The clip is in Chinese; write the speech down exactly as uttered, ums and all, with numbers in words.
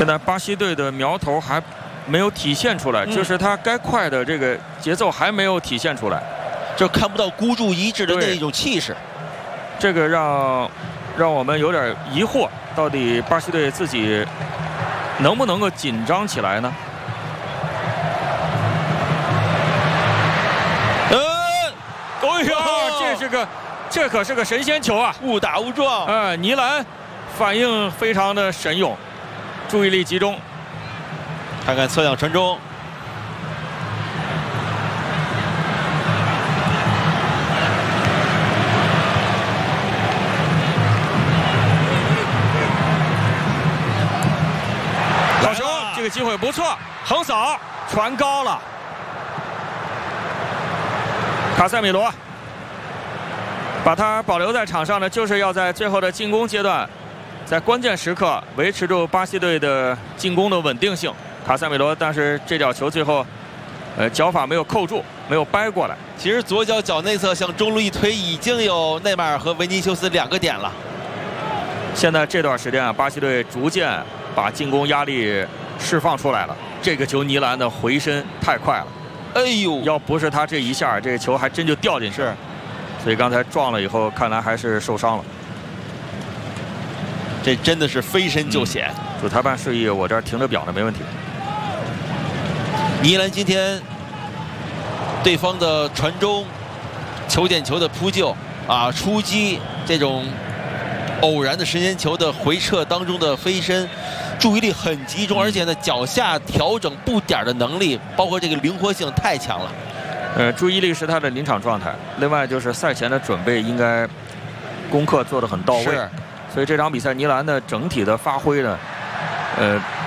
现在巴西队的苗头还没有体现出来，嗯、就是他该快的这个节奏还没有体现出来， 就看不到孤注一掷的那种气势。 这个让让我们有点疑惑，到底巴西队自己能不能够紧张起来呢？ 呃， 哎呀，这是个，这可是个神仙球啊！ 误打误撞。 呃，尼兰反应非常的神勇，注意力集中。 看看侧仰传中。 这个机会不错，横扫传高了。卡塞米罗把他保留在场上呢，就是要在最后的进攻阶段，在关键时刻维持住巴西队的进攻的稳定性。卡塞米罗，但是这脚球最后，呃，脚法没有扣住，没有掰过来。 其实左脚脚内侧向中路一推，已经有内马尔和维尼修斯两个点了。 现在这段时间啊，巴西队逐渐把进攻压力 释放出来了，这个球尼兰的回身太快了， 哎呦！要不是他这一下，这个球还真就掉进去了。所以刚才撞了以后，看来还是受伤了。 这真的是飞身就险。 嗯、主裁判示意，我这儿停着表呢，没问题。 尼兰今天对方的传中、球点球的扑救啊、出击这种偶然的时间球的回撤当中的飞身。 注意力很集中，而且呢，脚下调整步点的能力，包括这个灵活性太强了。 呃，注意力是他的临场状态，另外就是赛前的准备应该功课做得很到位。所以这场比赛尼兰的整体的发挥呢，呃。